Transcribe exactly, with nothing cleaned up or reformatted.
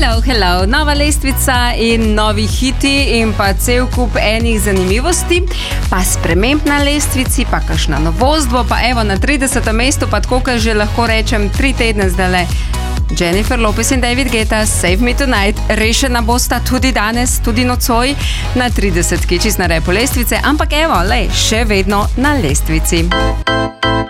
Hello, hello, nova lestvica in novi hiti in pa cel kup enih zanimivosti, pa sprememb na lestvici, pa kakšna novost bo, pa evo na tridesetem mestu, pa tako, kar že lahko rečem, tri tedne zdajle. Jennifer Lopez in David Guetta, Save Me Tonight, rešena bosta tudi danes, tudi nocoj na tridesetki, čist na repu lestvice, ampak evo, lej, še vedno na lestvici.